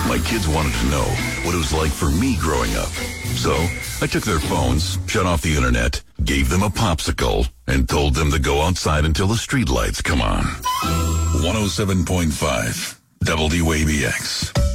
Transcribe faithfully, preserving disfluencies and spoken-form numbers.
My kids wanted to know what it was like for me growing up. So I took their phones, shut off the internet, gave them a popsicle, and told them to go outside until the street lights come on. one oh seven point five W A B X.